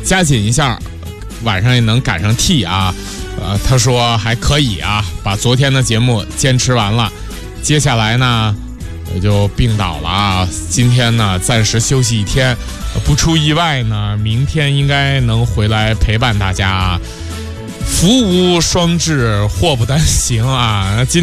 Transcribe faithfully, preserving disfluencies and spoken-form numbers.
加紧一下，晚上也能赶上 T 啊。呃，他说还可以啊，把昨天的节目坚持完了，接下来呢也就病倒了啊。今天呢暂时休息一天，不出意外呢，明天应该能回来陪伴大家。福无双至，祸不单行啊！今